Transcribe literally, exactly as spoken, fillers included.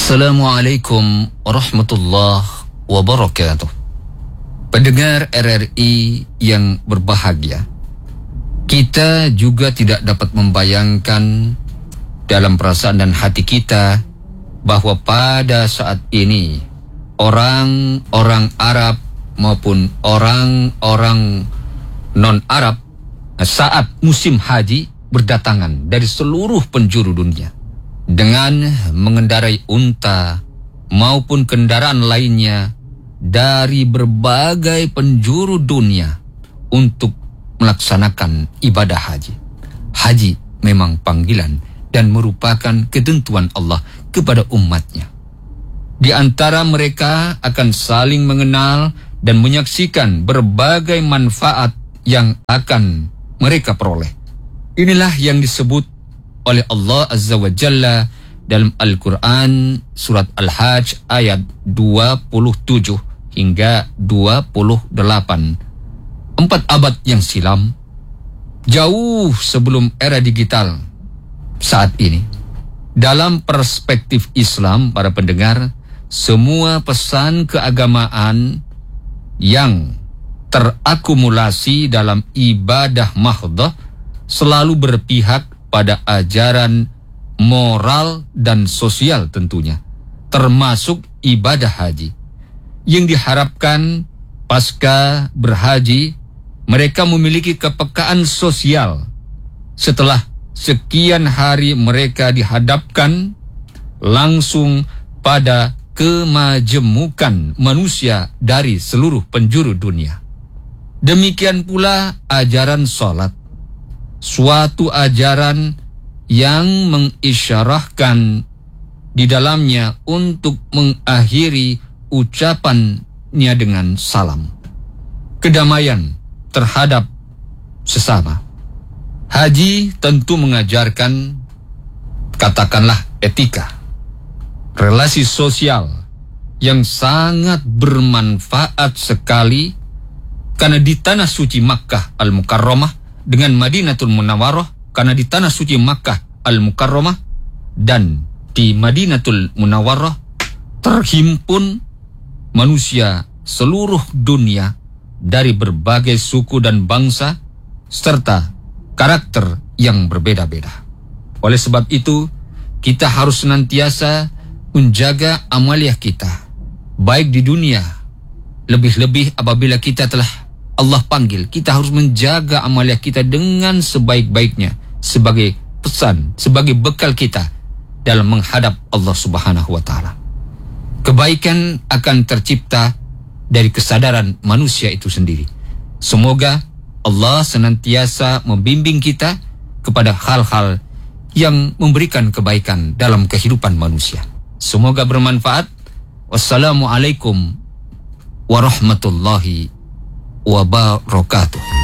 Assalamualaikum warahmatullahi wabarakatuh. Pendengar R R I yang berbahagia, kita juga tidak dapat membayangkan dalam perasaan dan hati kita bahwa pada saat ini orang-orang Arab maupun orang-orang non-Arab saat musim haji berdatangan dari seluruh penjuru dunia dengan mengendarai unta maupun kendaraan lainnya dari berbagai penjuru dunia untuk melaksanakan ibadah haji. Haji memang panggilan dan merupakan ketentuan Allah kepada umatnya. Di antara mereka akan saling mengenal dan menyaksikan berbagai manfaat yang akan mereka peroleh. Inilah yang disebut oleh Allah Azza wa Jalla dalam Al-Quran surat Al-Hajj ayat dua puluh tujuh hingga dua puluh delapan. Empat abad yang silam, jauh sebelum era digital saat ini, dalam perspektif Islam, para pendengar, semua pesan keagamaan yang terakumulasi dalam ibadah mahdhah selalu berpihak pada ajaran moral dan sosial tentunya, termasuk ibadah haji. Yang diharapkan pasca berhaji, mereka memiliki kepekaan sosial setelah sekian hari mereka dihadapkan langsung pada kemajemukan manusia dari seluruh penjuru dunia. Demikian pula ajaran salat, suatu ajaran yang mengisyarahkan di dalamnya untuk mengakhiri ucapannya dengan salam, kedamaian terhadap sesama. Haji tentu mengajarkan, katakanlah, etika, relasi sosial yang sangat bermanfaat sekali, karena di tanah suci Makkah Al-Mukarramah dengan Madinatul Munawwarah, karena di tanah suci Makkah Al-Mukarramah dan di Madinatul Munawwarah terhimpun manusia seluruh dunia dari berbagai suku dan bangsa serta karakter yang berbeda-beda. Oleh sebab itu, kita harus senantiasa menjaga amaliyah kita, baik di dunia, lebih-lebih apabila kita telah Allah panggil, kita harus menjaga amaliyah kita dengan sebaik-baiknya sebagai pesan, sebagai bekal kita dalam menghadap Allah Subhanahu wa taala. Kebaikan akan tercipta dari kesadaran manusia itu sendiri. Semoga Allah senantiasa membimbing kita kepada hal-hal yang memberikan kebaikan dalam kehidupan manusia. Semoga bermanfaat. Wassalamualaikum warahmatullahi wabarakatuh.